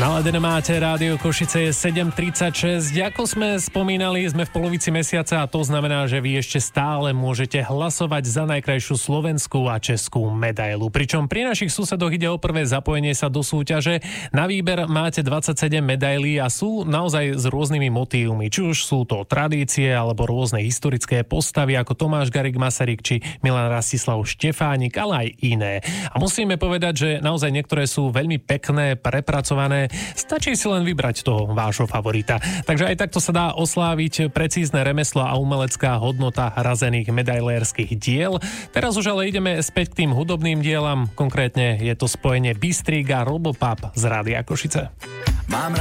Naladené máte Rádio Košice, je 7:36. Ako sme spomínali, sme v polovici mesiaca a to znamená, že vy ešte stále môžete hlasovať za najkrajšiu slovenskú a českú medailu. Pričom pri našich susedoch ide o prvé zapojenie sa do súťaže. Na výber máte 27 medailí a sú naozaj s rôznymi motívmi. Či už sú to tradície alebo rôzne historické postavy ako Tomáš Garrigue Masaryk či Milan Rastislav Štefánik, ale aj iné. A musíme povedať, že naozaj niektoré sú veľmi pekné, prepracované. Stačí si len vybrať toho vášho favorita. Takže aj takto sa dá osláviť precízne remeslo a umelecká hodnota razených medailérskych diel. Teraz už ale ideme späť k tým hudobným dielam. Konkrétne je to spojenie Bystrík a Robopap z Rádia Košice. Mám